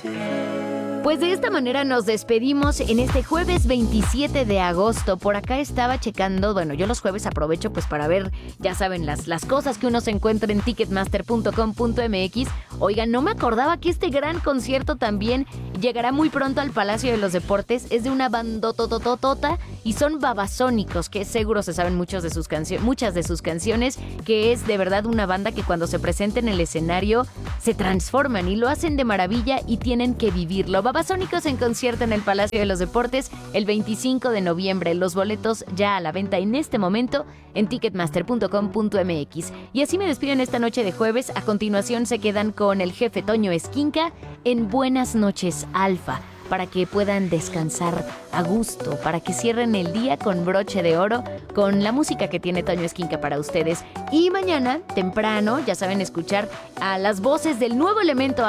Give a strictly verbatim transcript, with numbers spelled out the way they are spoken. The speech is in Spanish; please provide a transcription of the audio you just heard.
Pues de esta manera nos despedimos en este jueves veintisiete de agosto. Por acá estaba checando, bueno, yo los jueves aprovecho pues para ver, ya saben, las, las cosas que uno se encuentra en ticketmaster punto com punto m x. Oigan, no me acordaba que este gran concierto también llegará muy pronto al Palacio de los Deportes. Es de una bandotototota y son Babasónicos, que seguro se saben muchos de sus cancio- muchas de sus canciones, que es de verdad una banda que cuando se presenta en el escenario se transforman y lo hacen de maravilla y tienen que vivirlo. Babasónicos en concierto en el Palacio de los Deportes el veinticinco de noviembre. Los boletos ya a la venta en este momento en ticketmaster punto com punto m x. Y así me despido en esta noche de jueves. A continuación se quedan con el jefe Toño Esquinca en Buenas noches, Alfa, para que puedan descansar a gusto, para que cierren el día con broche de oro, con la música que tiene Toño Esquinca para ustedes. Y mañana, temprano, ya saben, escuchar a las voces del nuevo elemento